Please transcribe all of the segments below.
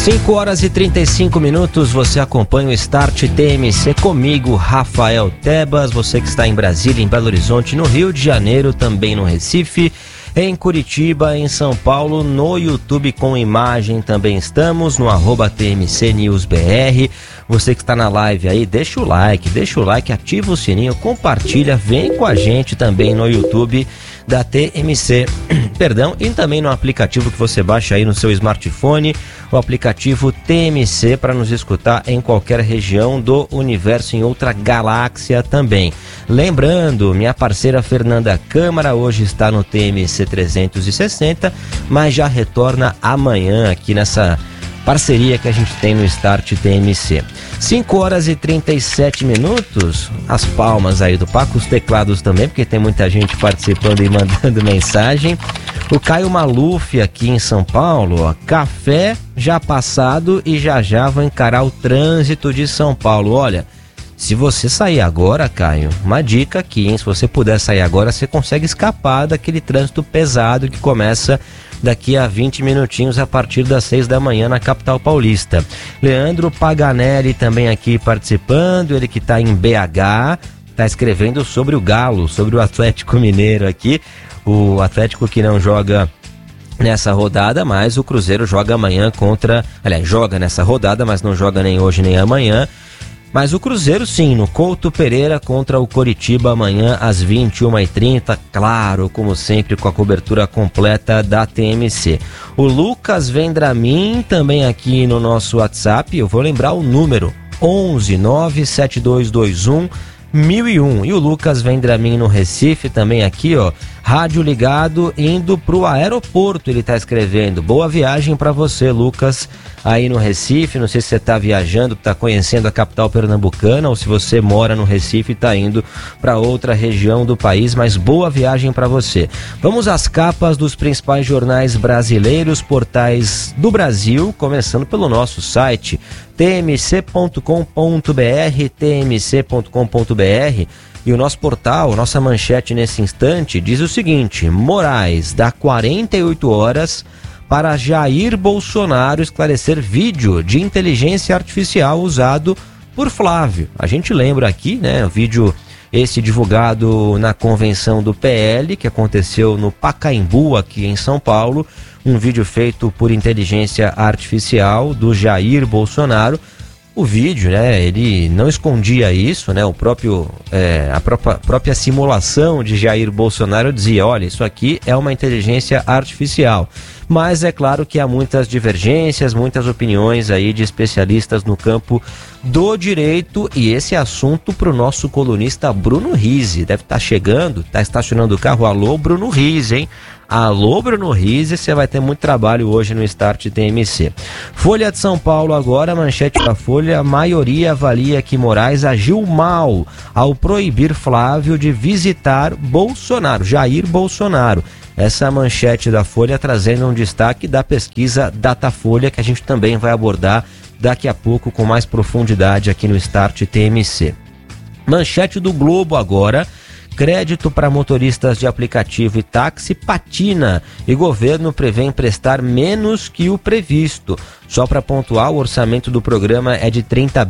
5h35, você acompanha o Start TMC comigo, Rafael Tebas, você que está em Brasília, em Belo Horizonte, no Rio de Janeiro, também no Recife, em Curitiba, em São Paulo, no YouTube com imagem também estamos, no @TMCNewsBR. Você que está na live aí, deixa o like, ativa o sininho, compartilha, vem com a gente também no YouTube da TMC, e também no aplicativo que você baixa aí no seu smartphone, o aplicativo TMC, para nos escutar em qualquer região do universo, em outra galáxia também. Lembrando, minha parceira Fernanda Câmara hoje está no TMC 360, mas já retorna amanhã aqui nessa parceria que a gente tem no Start TMC. 5h37, as palmas aí do Paco, os teclados também, porque tem muita gente participando e mandando mensagem. O Caio Maluf aqui em São Paulo, ó, café já passado e já vou encarar o trânsito de São Paulo. Olha, se você sair agora, Caio, uma dica aqui, hein? Se você puder sair agora, você consegue escapar daquele trânsito pesado que começa daqui a 20 minutinhos a partir das 6 da manhã na capital paulista. Leandro Paganelli também aqui participando, ele que está em BH, está escrevendo sobre o Galo, sobre o Atlético Mineiro aqui, o Atlético que não joga nessa rodada, mas o Cruzeiro joga amanhã joga nessa rodada, mas não joga nem hoje nem amanhã. Mas o Cruzeiro sim, no Couto Pereira contra o Coritiba amanhã às 21h30, claro, como sempre com a cobertura completa da TMC. O Lucas Vendramin também aqui no nosso WhatsApp, eu vou lembrar o número, 11 97221 1001. E o Lucas Vendramin no Recife também aqui, ó, rádio ligado, indo pro aeroporto, ele tá escrevendo. Boa viagem para você, Lucas, aí no Recife. Não sei se você tá viajando, tá conhecendo a capital pernambucana, ou se você mora no Recife e tá indo para outra região do país, mas boa viagem para você. Vamos às capas dos principais jornais brasileiros, portais do Brasil, começando pelo nosso site tmc.com.br, tmc.com.br. E o nosso portal, nossa manchete nesse instante, diz o seguinte: Moraes dá 48 horas para Jair Bolsonaro esclarecer vídeo de inteligência artificial usado por Flávio. A gente lembra aqui, né, o vídeo esse divulgado na convenção do PL, que aconteceu no Pacaembu, aqui em São Paulo, um vídeo feito por inteligência artificial do Jair Bolsonaro. O vídeo, né, ele não escondia isso, né, a própria simulação de Jair Bolsonaro dizia, olha, isso aqui é uma inteligência artificial. Mas é claro que há muitas divergências, muitas opiniões aí de especialistas no campo do direito, e esse assunto para o nosso colunista Bruno Rizzi. Deve estar chegando, está estacionando o carro. Alô, Bruno Rizzi, hein? Alô, Bruno Rizzi, você vai ter muito trabalho hoje no Start TMC. Folha de São Paulo agora, manchete da Folha: a maioria avalia que Moraes agiu mal ao proibir Flávio de visitar Bolsonaro, Jair Bolsonaro. Essa manchete da Folha trazendo um destaque da pesquisa Datafolha, que a gente também vai abordar daqui a pouco com mais profundidade aqui no Start TMC. Manchete do Globo agora: crédito para motoristas de aplicativo e táxi patina e governo prevê emprestar menos que o previsto. Só para pontuar, o orçamento do programa é de 30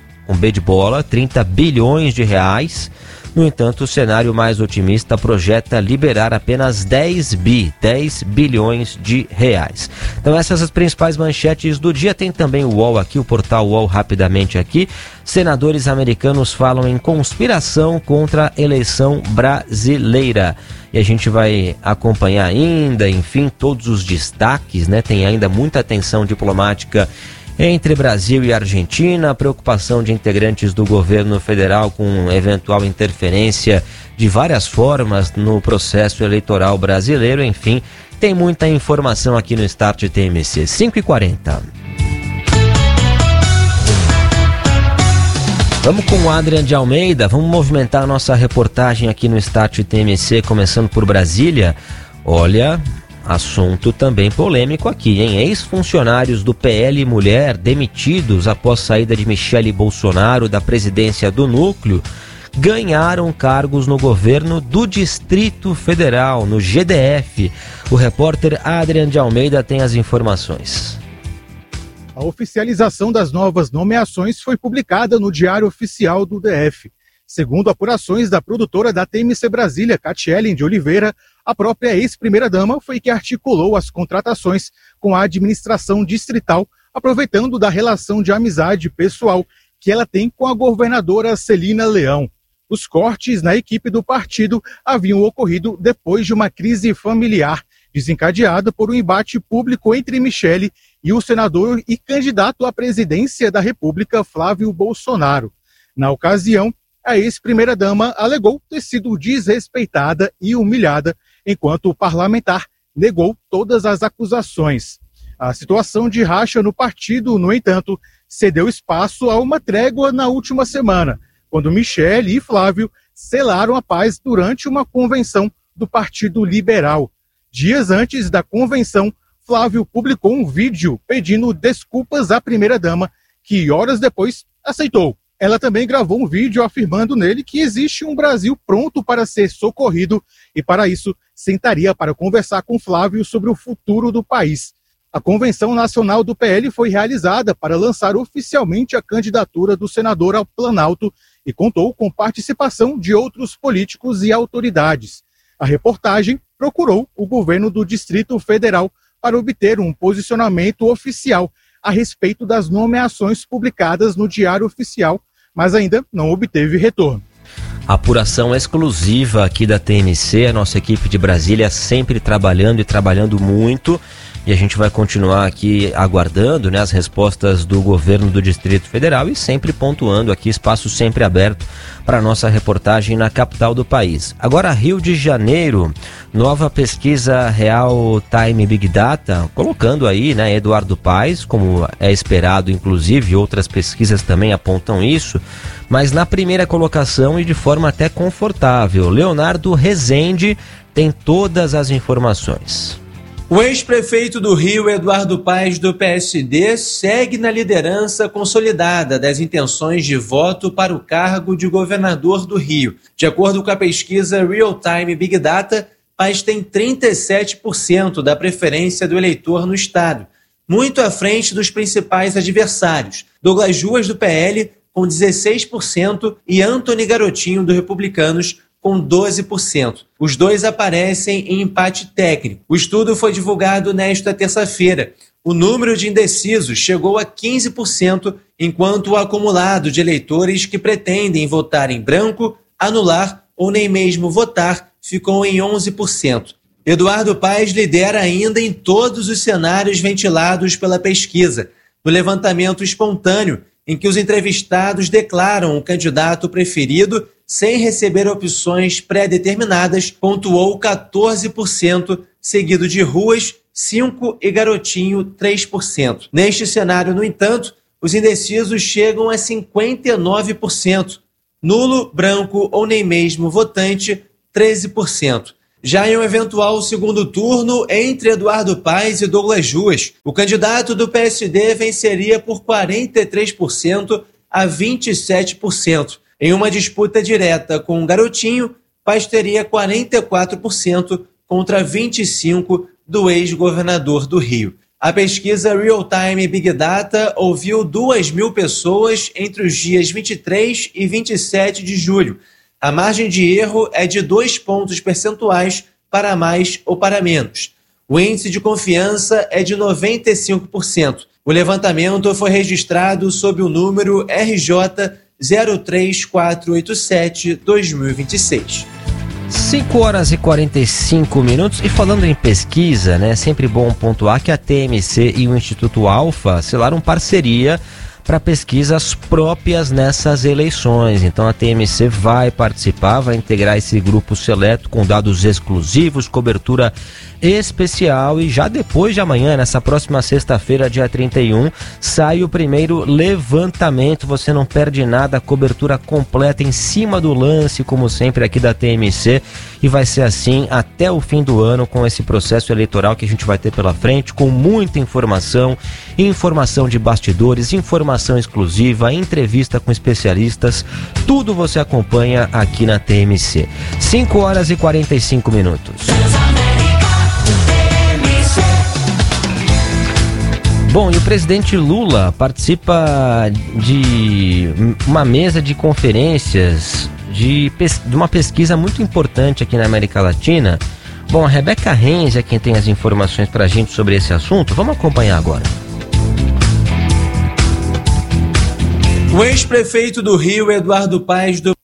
bilhões de reais. No entanto, o cenário mais otimista projeta liberar apenas 10 bilhões de reais. Então essas as principais manchetes do dia. Tem também o UOL aqui, o portal UOL rapidamente aqui. Senadores americanos falam em conspiração contra a eleição brasileira. E a gente vai acompanhar ainda, enfim, todos os destaques, né? Tem ainda muita tensão diplomática entre Brasil e Argentina, a preocupação de integrantes do governo federal com eventual interferência de várias formas no processo eleitoral brasileiro, enfim, tem muita informação aqui no Start TMC. 5h40. Vamos com o Adrian de Almeida, vamos movimentar a nossa reportagem aqui no Start TMC, começando por Brasília. Olha, assunto também polêmico aqui, hein? Ex-funcionários do PL Mulher demitidos após saída de Michele Bolsonaro da presidência do núcleo ganharam cargos no governo do Distrito Federal, no GDF. O repórter Adrian de Almeida tem as informações. A oficialização das novas nomeações foi publicada no Diário Oficial do DF. Segundo apurações da produtora da TMC Brasília, Catielen de Oliveira, a própria ex-primeira-dama foi que articulou as contratações com a administração distrital, aproveitando da relação de amizade pessoal que ela tem com a governadora Celina Leão. Os cortes na equipe do partido haviam ocorrido depois de uma crise familiar, desencadeada por um embate público entre Michele e o senador e candidato à presidência da República, Flávio Bolsonaro. Na ocasião, a ex-primeira-dama alegou ter sido desrespeitada e humilhada, enquanto o parlamentar negou todas as acusações. A situação de racha no partido, no entanto, cedeu espaço a uma trégua na última semana, quando Michele e Flávio selaram a paz durante uma convenção do Partido Liberal. Dias antes da convenção, Flávio publicou um vídeo pedindo desculpas à primeira-dama, que horas depois aceitou. Ela também gravou um vídeo afirmando nele que existe um Brasil pronto para ser socorrido e, para isso, sentaria para conversar com Flávio sobre o futuro do país. A Convenção Nacional do PL foi realizada para lançar oficialmente a candidatura do senador ao Planalto e contou com participação de outros políticos e autoridades. A reportagem procurou o governo do Distrito Federal para obter um posicionamento oficial a respeito das nomeações publicadas no Diário Oficial, mas ainda não obteve retorno. Apuração exclusiva aqui da TMC, a nossa equipe de Brasília sempre trabalhando e trabalhando muito, e a gente vai continuar aqui aguardando, né, as respostas do governo do Distrito Federal e sempre pontuando aqui, espaço sempre aberto para a nossa reportagem na capital do país. Agora, Rio de Janeiro, nova pesquisa Real Time Big Data, colocando aí, né, Eduardo Paes, como é esperado, inclusive, outras pesquisas também apontam isso, mas na primeira colocação e de forma até confortável. Leonardo Rezende tem todas as informações. O ex-prefeito do Rio, Eduardo Paes, do PSD, segue na liderança consolidada das intenções de voto para o cargo de governador do Rio. De acordo com a pesquisa Real Time Big Data, Paes tem 37% da preferência do eleitor no estado, muito à frente dos principais adversários, Douglas Ruas, do PL, com 16%, e Antony Garotinho, do Republicanos, com 12%. Os dois aparecem em empate técnico. O estudo foi divulgado nesta terça-feira. O número de indecisos chegou a 15%, enquanto o acumulado de eleitores que pretendem votar em branco, anular ou nem mesmo votar ficou em 11%. Eduardo Paes lidera ainda em todos os cenários ventilados pela pesquisa. No levantamento espontâneo, em que os entrevistados declaram o candidato preferido sem receber opções pré-determinadas, pontuou 14%, seguido de Ruas, 5% e Garotinho, 3%. Neste cenário, no entanto, os indecisos chegam a 59%. Nulo, branco ou nem mesmo votante, 13%. Já em um eventual segundo turno entre Eduardo Paes e Douglas Ruas, o candidato do PSD venceria por 43% a 27%. Em uma disputa direta com o Garotinho, Paes teria 44% contra 25% do ex-governador do Rio. A pesquisa Real Time Big Data ouviu 2.000 pessoas entre os dias 23 e 27 de julho. A margem de erro é de 2 pontos percentuais para mais ou para menos. O índice de confiança é de 95%. O levantamento foi registrado sob o número RJ 03487-2026. 5h45. E falando em pesquisa, né, sempre bom pontuar que a TMC e o Instituto Alfa selaram parceria para pesquisas próprias nessas eleições. Então a TMC vai participar, vai integrar esse grupo seleto com dados exclusivos, cobertura especial, e já depois de amanhã, nessa próxima sexta-feira, dia 31, sai o primeiro levantamento. Você não perde nada, cobertura completa em cima do lance, como sempre aqui da TMC, e vai ser assim até o fim do ano, com esse processo eleitoral que a gente vai ter pela frente, com muita informação, informação de bastidores, informação exclusiva, entrevista com especialistas, tudo você acompanha aqui na TMC. 5h45. Bom, e o presidente Lula participa de uma mesa de conferências de uma pesquisa muito importante aqui na América Latina. Bom, a Rebeca Renz é quem tem as informações pra gente sobre esse assunto. Vamos acompanhar agora. O ex-prefeito do Rio, Eduardo Paes do...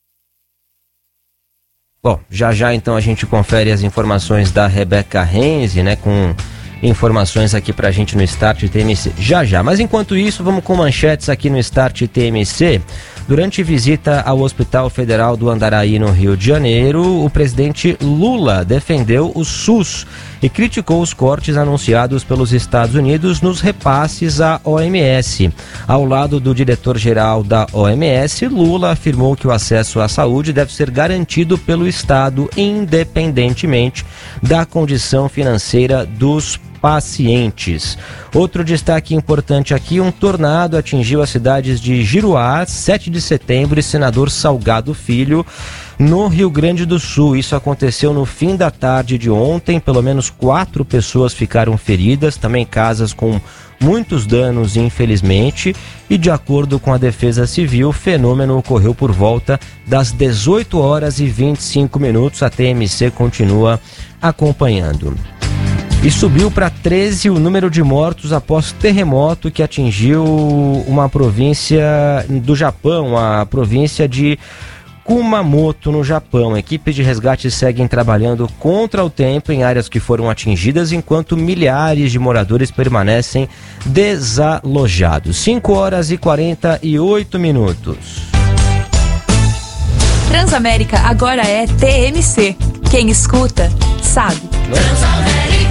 Bom, já então a gente confere as informações da Rebeca Renz, né, com informações aqui pra gente no Start TMC já. Mas enquanto isso, vamos com manchetes aqui no Start TMC. Durante visita ao Hospital Federal do Andaraí, no Rio de Janeiro, o presidente Lula defendeu o SUS e criticou os cortes anunciados pelos Estados Unidos nos repasses à OMS. Ao lado do diretor-geral da OMS, Lula afirmou que o acesso à saúde deve ser garantido pelo Estado, independentemente da condição financeira dos pacientes. Outro destaque importante aqui: um tornado atingiu as cidades de Giruá, 7 de setembro e Senador Salgado Filho, no Rio Grande do Sul. Isso aconteceu no fim da tarde de ontem. Pelo menos 4 pessoas ficaram feridas, também casas com muitos danos, infelizmente. E de acordo com a Defesa Civil, o fenômeno ocorreu por volta das 18h25. A TMC continua acompanhando. E subiu para 13 o número de mortos após terremoto que atingiu uma província do Japão, a província de Kumamoto, no Japão. Equipes de resgate seguem trabalhando contra o tempo em áreas que foram atingidas, enquanto milhares de moradores permanecem desalojados. 5h48. Transamérica agora é TMC. Quem escuta, sabe. Transamérica.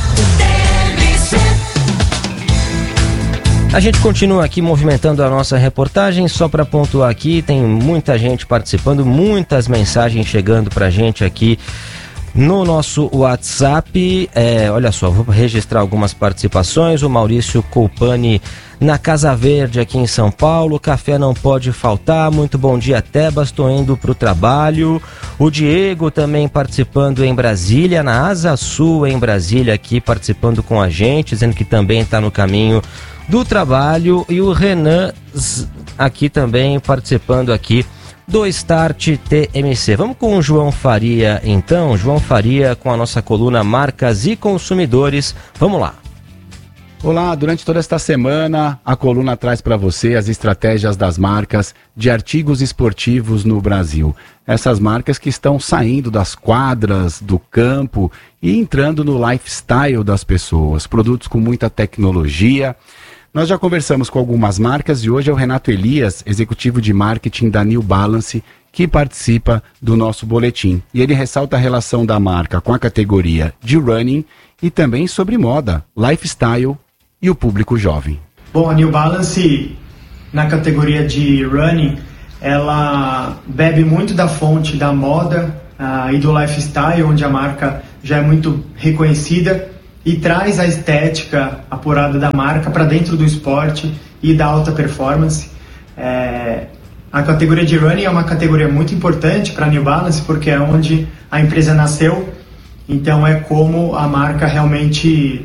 A gente continua aqui movimentando a nossa reportagem. Só para pontuar aqui, tem muita gente participando, muitas mensagens chegando pra gente aqui no nosso WhatsApp. Olha só, vou registrar algumas participações. O Maurício Colpani na Casa Verde aqui em São Paulo: café não pode faltar, muito bom dia, Tebas, estou indo para o trabalho. O Diego também participando em Brasília, na Asa Sul em Brasília, aqui participando com a gente, dizendo que também está no caminho do trabalho. E o Renan aqui também participando aqui do Start TMC. Vamos com o João Faria então. João Faria com a nossa coluna Marcas e Consumidores. Vamos lá. Olá, durante toda esta semana a coluna traz para você as estratégias das marcas de artigos esportivos no Brasil. Essas marcas que estão saindo das quadras, do campo e entrando no lifestyle das pessoas. Produtos com muita tecnologia. Nós já conversamos com algumas marcas e hoje é o Renato Elias, executivo de marketing da New Balance, que participa do nosso boletim. E ele ressalta a relação da marca com a categoria de running e também sobre moda, lifestyle e o público jovem. Bom, a New Balance, na categoria de running, ela bebe muito da fonte da moda e do lifestyle, onde a marca já é muito reconhecida, e traz a estética apurada da marca para dentro do esporte e da alta performance. A categoria de running é uma categoria muito importante para a New Balance, porque é onde a empresa nasceu, então é como a marca realmente